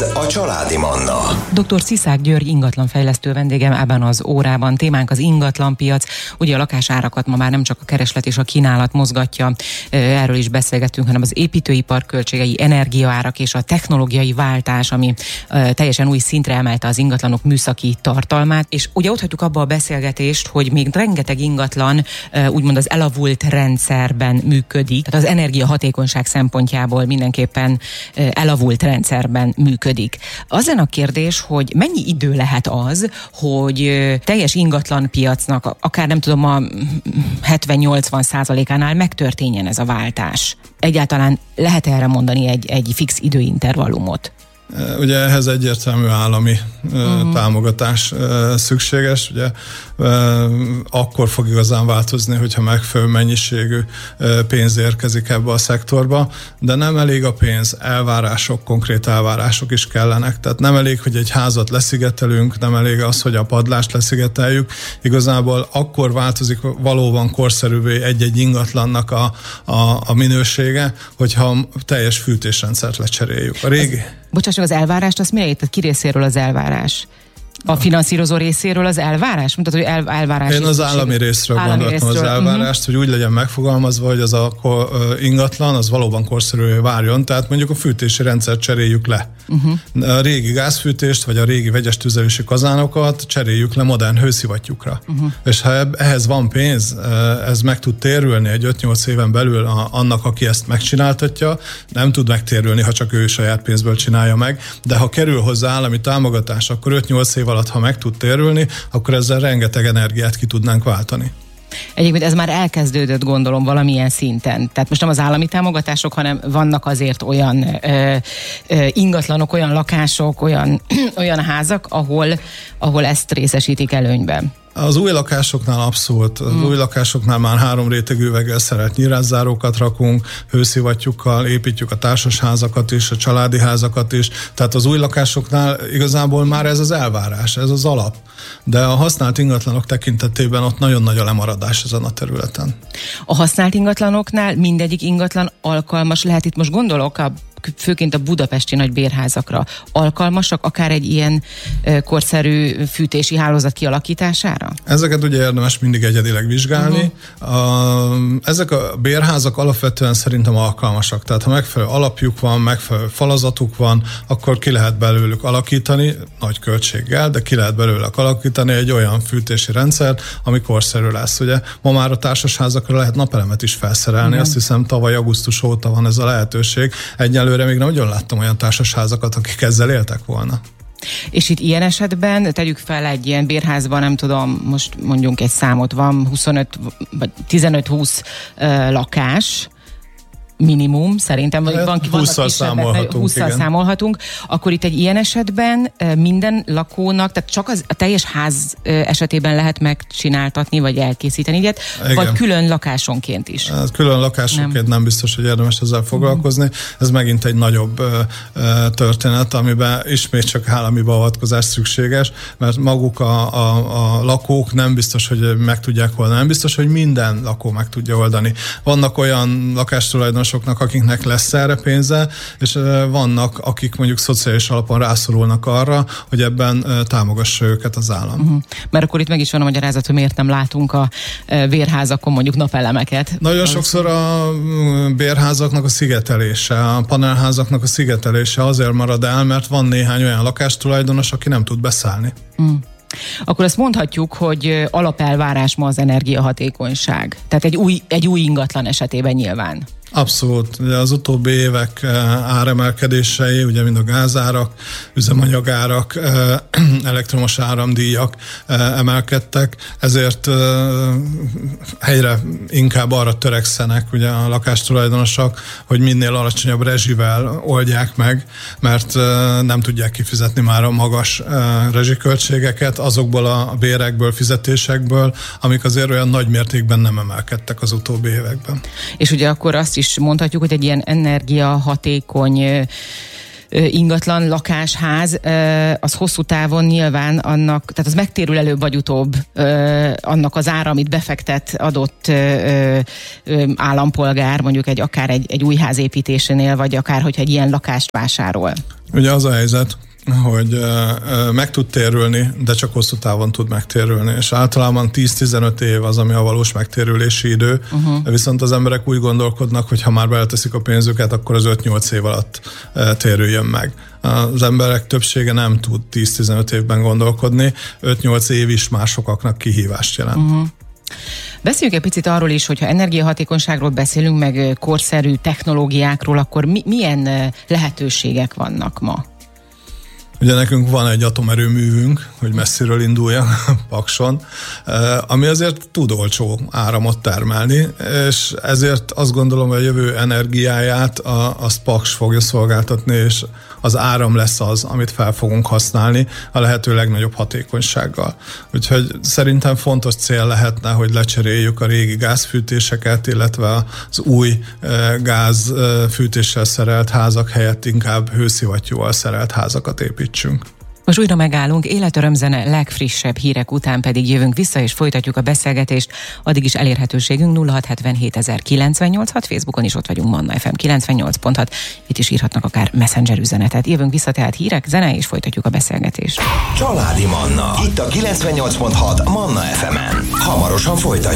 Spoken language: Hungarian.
Ez a Családi Manna. Dr. Sziszák György ingatlanfejlesztő vendégem ebben az órában. Témánk az ingatlanpiac. Ugye a lakásárakat ma már nem csak a kereslet és a kínálat mozgatja, erről is beszélgettünk, hanem az építőipar költségei, energiaárak és a technológiai váltás, ami teljesen új szintre emelte az ingatlanok műszaki tartalmát. És ugye ott hagyjuk abba a beszélgetést, hogy még rengeteg ingatlan úgymond az elavult rendszerben működik. Tehát az energiahatékonyság szempontjából mindenképpen elavult rendszerben működik. Az lenne a kérdés, hogy mennyi idő lehet az, hogy teljes ingatlanpiacnak, akár nem tudom, a 70-80%-ánál megtörténjen ez a váltás. Egyáltalán lehet erre mondani egy fix időintervallumot? Ugye ehhez egyértelmű állami támogatás szükséges, ugye akkor fog igazán változni, hogyha megfelelő mennyiségű pénz érkezik ebbe a szektorba, de nem elég a pénz, elvárások, konkrét elvárások is kellenek, tehát nem elég, hogy egy házat leszigetelünk, nem elég az, hogy a padlást leszigeteljük, igazából akkor változik valóban korszerűvé egy-egy ingatlannak a minősége, hogyha teljes fűtésrendszert lecseréljük. A régi... Bocsássuk, az elvárást, azt mire érted? Ki részéről az elvárás? A finanszírozó részéről az elvárás? Mondtad, hogy elvárás. Én az állami részről gondoltam az elvárást, hogy úgy legyen megfogalmazva, hogy az a ingatlan, az valóban korszerűvé várjon, tehát mondjuk a fűtési rendszert cseréljük le. A régi gázfűtést, vagy a régi vegyes tüzelési kazánokat cseréljük le modern hőszivattyúkra. És ha ehhez van pénz, ez meg tud térülni egy 5-8 éven belül annak, aki ezt megcsináltatja, nem tud megtérülni, ha csak ő saját pénzből csinálja meg, de ha kerül hozzá állami támogatás, akkor 5-8 év alatt, ha meg tud térülni, akkor ezzel rengeteg energiát ki tudnánk váltani. Egyébként ez már elkezdődött, gondolom, valamilyen szinten. Tehát most nem az állami támogatások, hanem vannak azért olyan ingatlanok, olyan lakások, olyan házak, ahol ezt részesítik előnyben. Az új lakásoknál abszolút. Az új lakásoknál már 3 rétegű üveggel szerelt nyírászárókat rakunk, hőszivattyúkkal építjük a társasházakat is, a családi házakat is. Tehát az új lakásoknál igazából már ez az elvárás, ez az alap. De a használt ingatlanok tekintetében ott nagyon nagy a lemaradás ezen a területen. A használt ingatlanoknál mindegyik ingatlan alkalmas lehet, itt most gondolok főként a budapesti nagy bérházakra, alkalmasak akár egy ilyen korszerű fűtési hálózat kialakítására? Ezeket ugye érdemes mindig egyedileg vizsgálni. Ezek a bérházak alapvetően szerintem alkalmasak. Tehát ha megfelelő alapjuk van, megfelelő falazatuk van, akkor ki lehet belőlük alakítani, nagy költséggel, de ki lehet belőlük alakítani egy olyan fűtési rendszert, ami korszerű lesz. Ugye ma már a társasházakra lehet napelemet is felszerelni, azt hiszem tavaly augusztus óta van ez a lehetőség. Egyelőre még nagyon láttam olyan társasházakat, akik ezzel éltek volna. És itt ilyen esetben tegyük fel egy ilyen bérházban, nem tudom, most mondjunk egy számot, van 25 vagy 15-20 lakás, minimum, szerintem, vagy van 20-szal számolhatunk, akkor itt egy ilyen esetben minden lakónak, tehát csak a teljes ház esetében lehet megcsináltatni, vagy elkészíteni ilyet, vagy külön lakásonként is? Hát külön lakásonként nem biztos, hogy érdemes ezzel foglalkozni. Ez megint egy nagyobb történet, amiben ismét csak állami beavatkozás szükséges, mert maguk a lakók nem biztos, hogy meg tudják oldani. Nem biztos, hogy minden lakó meg tudja oldani. Vannak olyan lakástulajdonosok, akiknek lesz erre pénze, és vannak, akik mondjuk szociális alapon rászorulnak arra, hogy ebben támogassa őket az állam. Mert akkor itt meg is van a magyarázat, hogy miért nem látunk a bérházakon mondjuk napelemeket. Nagyon sokszor a bérházaknak a szigetelése, a panelházaknak a szigetelése azért marad el, mert van néhány olyan lakástulajdonos, aki nem tud beszállni. Akkor azt mondhatjuk, hogy alapelvárás ma az energiahatékonyság. Tehát egy új ingatlan esetében nyilván. Abszolút. Ugye az utóbbi évek áremelkedései, ugye mind a gázárak, üzemanyagárak, elektromos áramdíjak emelkedtek, ezért egyre inkább arra törekszenek ugye a lakástulajdonosok, hogy minél alacsonyabb rezsivel oldják meg, mert nem tudják kifizetni már a magas rezsiköltségeket azokból a bérekből, fizetésekből, amik azért olyan nagy mértékben nem emelkedtek az utóbbi években. És ugye akkor azt is mondhatjuk, hogy egy ilyen energiahatékony ingatlan, lakásház, az hosszú távon nyilván annak, tehát az megtérül előbb vagy utóbb annak az ára, amit befektet adott állampolgár, mondjuk akár egy új ház építésénél, vagy akár hogyha egy ilyen lakást vásárol. Ugye az a helyzet, hogy meg tud térülni, de csak hosszú távon tud megtérülni. És általában 10-15 év az, ami a valós megtérülési idő, viszont az emberek úgy gondolkodnak, hogy ha már beleteszik a pénzüket, akkor az 5-8 év alatt térüljön meg. Az emberek többsége nem tud 10-15 évben gondolkodni, 5-8 év is már sokaknak kihívást jelent. Beszéljünk egy picit arról is, hogyha energiahatékonyságról beszélünk, meg korszerű technológiákról, akkor milyen lehetőségek vannak ma? Ugye nekünk van egy atomerőművünk, hogy messziről indulja Pakson, ami azért tud olcsó áramot termelni, és ezért azt gondolom, hogy a jövő energiáját azt Paks fogja szolgáltatni, és az áram lesz az, amit fel fogunk használni a lehető legnagyobb hatékonysággal. Úgyhogy szerintem fontos cél lehetne, hogy lecseréljük a régi gázfűtéseket, illetve az új gázfűtéssel szerelt házak helyett inkább hőszivattyúval szerelt házakat építsünk. Most újra megállunk, életörömzene legfrissebb hírek után pedig jövünk vissza, és folytatjuk a beszélgetést. Addig is elérhetőségünk 0677 Facebookon is ott vagyunk, Manna FM 98.6. Itt is írhatnak akár Messenger üzenetet. Jövünk vissza tehát hírek, zene, és folytatjuk a beszélgetést. Családi Manna. Itt a 98.6 Manna FM-en. Hamarosan folytatjuk.